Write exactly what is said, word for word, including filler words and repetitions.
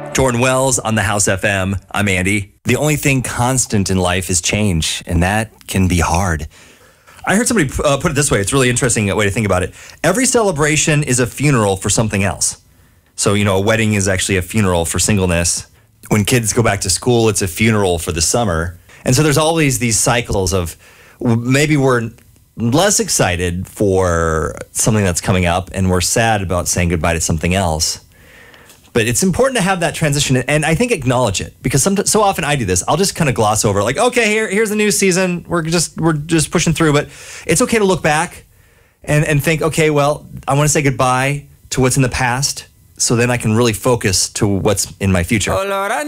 Jordan Wells on the House F M. I'm Andy. The only thing constant in life is change, and that can be hard. I heard somebody uh, put it this way. It's a really interesting way to think about it. Every celebration is a funeral for something else. So, you know, a wedding is actually a funeral for singleness. When kids go back to school, it's a funeral for the summer. And so there's always these cycles of maybe we're less excited for something that's coming up and we're sad about saying goodbye to something else. But it's important to have that transition, and I think acknowledge it, because some, so often I do this. I'll just kind of gloss over, like, okay, here, here's the new season. We're just we're just pushing through, but it's okay to look back and, and think, okay, well, I want to say goodbye to what's in the past, so then I can really focus to what's in my future.